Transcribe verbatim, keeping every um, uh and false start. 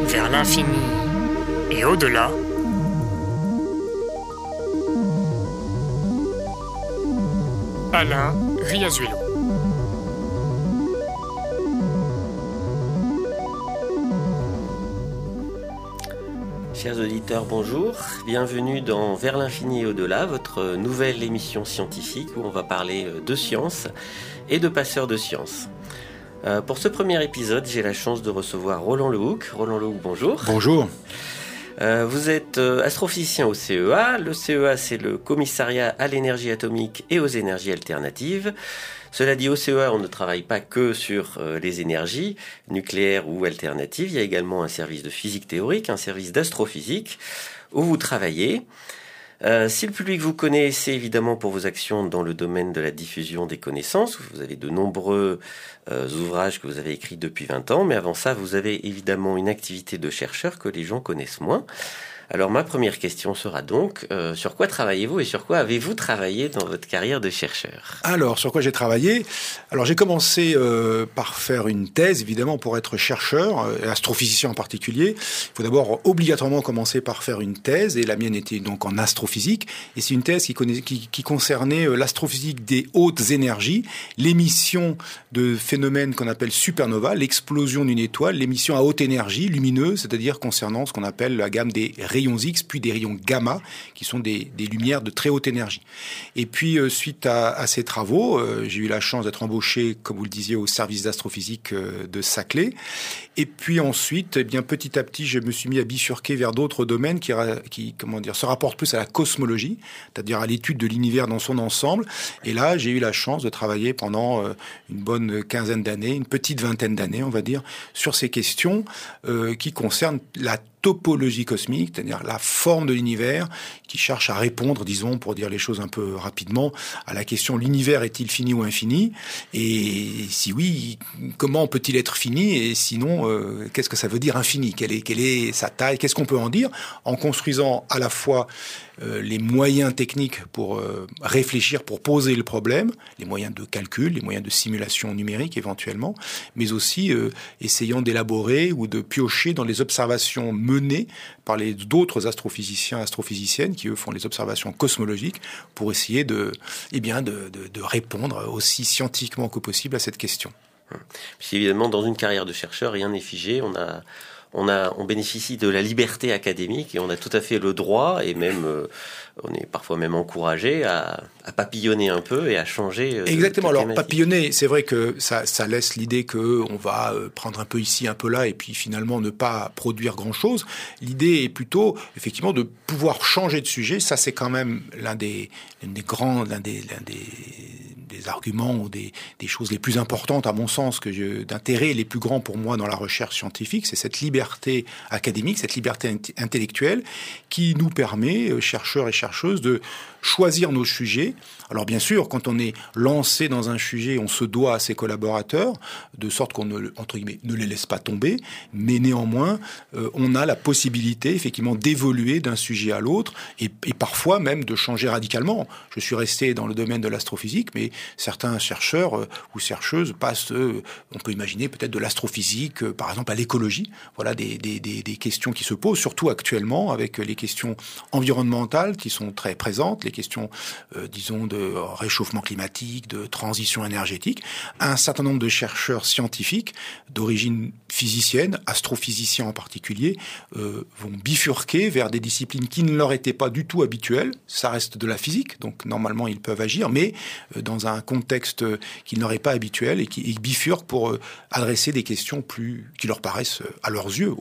vers l'infini et au-delà. Alain Riazuelo. Chers auditeurs, bonjour. Bienvenue dans Vers l'infini et au-delà, votre nouvelle émission scientifique où on va parler de science et de passeurs de science. Euh, pour ce premier épisode, j'ai la chance de recevoir Roland Lehoucq. Roland Lehoucq, bonjour. Bonjour. Euh, vous êtes euh, astrophysicien au C E A. Le C E A, c'est le commissariat à l'énergie atomique et aux énergies alternatives. Cela dit, au C E A, on ne travaille pas que sur euh, les énergies nucléaires ou alternatives. Il y a également un service de physique théorique, un service d'astrophysique où vous travaillez. Euh, si le public vous connaît, c'est évidemment pour vos actions dans le domaine de la diffusion des connaissances. Vous avez de nombreux euh, ouvrages que vous avez écrits depuis vingt ans, mais avant ça, vous avez évidemment une activité de chercheur que les gens connaissent moins. Alors ma première question sera donc, euh, sur quoi travaillez-vous et sur quoi avez-vous travaillé dans votre carrière de chercheur ? Alors, sur quoi j'ai travaillé ? Alors, j'ai commencé euh, par faire une thèse, évidemment, pour être chercheur, euh, astrophysicien en particulier. Il faut d'abord obligatoirement commencer par faire une thèse, et la mienne était donc en astrophysique. Et c'est une thèse qui, connaît, qui, qui concernait euh, l'astrophysique des hautes énergies, l'émission de phénomènes qu'on appelle supernova, l'explosion d'une étoile, l'émission à haute énergie, lumineuse, c'est-à-dire concernant ce qu'on appelle la gamme des rayons X, puis des rayons gamma, qui sont des, des lumières de très haute énergie. Et puis, euh, suite à, à ces travaux, euh, j'ai eu la chance d'être embauché, comme vous le disiez, au service d'astrophysique euh, de Saclay. Et puis ensuite, eh bien, petit à petit, je me suis mis à bifurquer vers d'autres domaines qui, qui comment dire, se rapportent plus à la cosmologie, c'est-à-dire à l'étude de l'univers dans son ensemble. Et là, j'ai eu la chance de travailler pendant euh, une bonne quinzaine d'années, une petite vingtaine d'années, on va dire, sur ces questions euh, qui concernent la topologie cosmique, c'est-à-dire la forme de l'univers, qui cherche à répondre, disons, pour dire les choses un peu rapidement, à la question l'univers est-il fini ou infini ? Et si oui, comment peut-il être fini ? Et sinon, euh, qu'est-ce que ça veut dire infini ? Quelle est, quelle est sa taille ? Qu'est-ce qu'on peut en dire ? En construisant à la fois euh, les moyens techniques pour euh, réfléchir, pour poser le problème, les moyens de calcul, les moyens de simulation numérique éventuellement, mais aussi euh, essayant d'élaborer ou de piocher dans les observations menées par les d'autres astrophysiciens, astrophysiciennes qui eux font les observations cosmologiques pour essayer de, eh bien, de, de, de répondre aussi scientifiquement que possible à cette question. Puis évidemment, dans une carrière de chercheur, rien n'est figé. On a, on a, on bénéficie de la liberté académique et on a tout à fait le droit et même, euh, on est parfois même encouragé à, à papillonner un peu et à changer. Euh, Exactement. Alors papillonner, c'est vrai que ça, ça laisse l'idée que on va prendre un peu ici, un peu là, et puis finalement ne pas produire grand-chose. L'idée est plutôt effectivement de pouvoir changer de sujet. Ça, c'est quand même l'un des, l'un des grands, l'un des, l'un des des arguments ou des, des choses les plus importantes à mon sens, que je, d'intérêt les plus grands pour moi dans la recherche scientifique, c'est cette liberté académique, cette liberté int- intellectuelle qui nous permet, chercheurs et chercheuses, de choisir nos sujets. Alors bien sûr, quand on est lancé dans un sujet, on se doit à ses collaborateurs, de sorte qu'on ne, entre guillemets, ne les laisse pas tomber, mais néanmoins, euh, on a la possibilité effectivement d'évoluer d'un sujet à l'autre et, et parfois même de changer radicalement. Je suis resté dans le domaine de l'astrophysique, mais certains chercheurs euh, ou chercheuses passent, euh, on peut imaginer peut-être de l'astrophysique, euh, par exemple à l'écologie. Voilà des, des, des, des questions qui se posent, surtout actuellement avec les questions environnementales qui sont très présentes, les questions, euh, disons, de réchauffement climatique, de transition énergétique. Un certain nombre de chercheurs scientifiques d'origine physicienne, astrophysiciens en particulier, euh, vont bifurquer vers des disciplines qui ne leur étaient pas du tout habituelles. Ça reste de la physique, donc normalement ils peuvent agir, mais euh, dans un contexte qui ne leur est pas habituel et qui et bifurquent pour euh, adresser des questions plus qui leur paraissent, à leurs yeux,